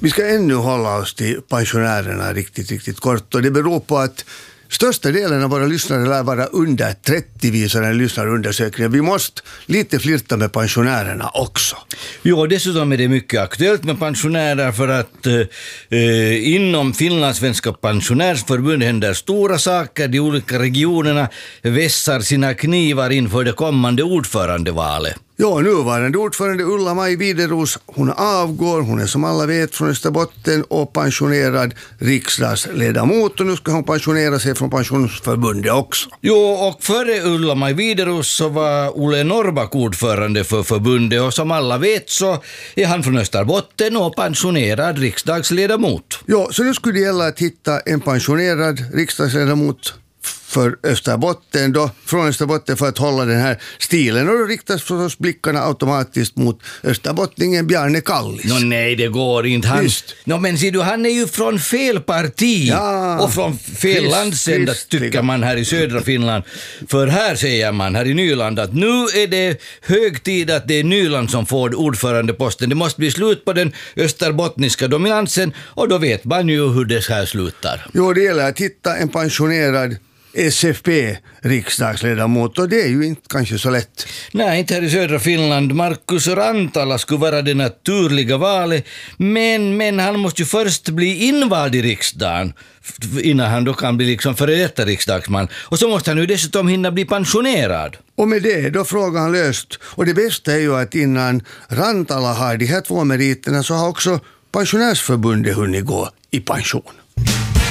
Vi ska ännu hålla oss till pensionärerna riktigt kort, och det beror på att största delen av våra lyssnare lär vara under 30, visar en lyssnarundersökning. Vi måste lite flirta med pensionärerna också. Jo, dessutom är det mycket aktuellt med pensionärer för att inom Finlandssvenska pensionärsförbund händer stora saker. De olika regionerna vässar sina knivar inför det kommande ordförandevalet. Ja, nuvarande ordförande Ulla-Maj Wideros, hon avgår, hon är som alla vet från Österbotten och pensionerad riksdagsledamot, och nu ska hon pensionera sig från pensionsförbundet också. Jo, och före Ulla-Maj Wideros så var Olle Norrback ordförande för förbundet, och som alla vet så är han från Österbotten och pensionerad riksdagsledamot. Ja, så nu skulle det gälla att hitta en pensionerad riksdagsledamot för Österbotten då, från Österbotten, för att hålla den här stilen, och då riktas förstås blickarna automatiskt mot österbottningen Bjarne Kallis. Nej, det går inte. Men ser du, han är ju från fel parti, och från fel landsända tycker man här i södra Finland. För här säger man här i Nyland att nu är det hög tid att det är Nyland som får ordförandeposten. Det måste bli slut på den österbottniska dominansen, och då vet man ju hur det här slutar. Jo, det gäller att hitta en pensionerad SFP-riksdagsledamot, och det är ju inte kanske så lätt. Nej, inte här i södra Finland. Markus Rantala skulle vara det naturliga valet, men han måste ju först bli invald i riksdagen innan han då kan bli liksom före detta riksdagsman. Och så måste han ju dessutom hinna bli pensionerad. Och med det då frågan löst. Och det bästa är ju att innan Rantala har de här 2 meriterna så har också pensionärsförbundet hunnit gå i pension.